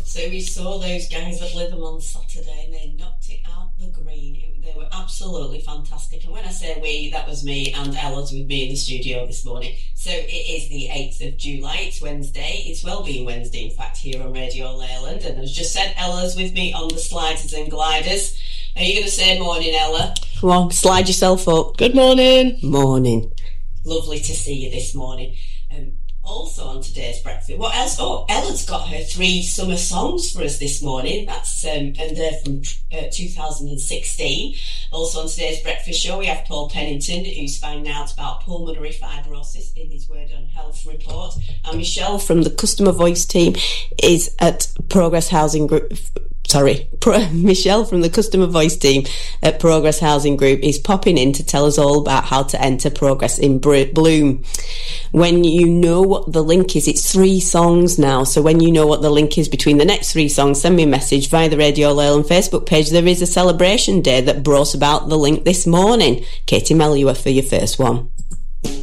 So we saw those guys at Lytham on Saturday and they knocked it out the green. They were absolutely fantastic. And when I say we, that was me and Ella's with me in the studio this morning. So it is the 8th of July. It's Wednesday. It's Wellbeing Wednesday, in fact, here on Radio Leyland. And as just said, Ella's with me on the sliders and gliders. Are you going to say morning, Ella? Come on, slide yourself up. Good morning. Morning. Lovely to see you this morning. Also on today's breakfast, what else? Oh, Ella's got her 3 summer songs for us this morning. That's and they're from 2016. Also on today's breakfast show, we have Paul Pennington, who's finding out about pulmonary fibrosis in his Word on Health report. And Michelle from the Customer Voice team is at Progress Housing Group. Michelle from the Customer Voice team at Progress Housing Group is popping in to tell us all about how to enter Progress in Bloom. When you know what the link is, it's 3 songs now, so when you know what the link is between the next 3 songs, send me a message via the Radio Leyland Facebook page. There is a celebration day that brought about the link this morning. Katie Melua for your first one.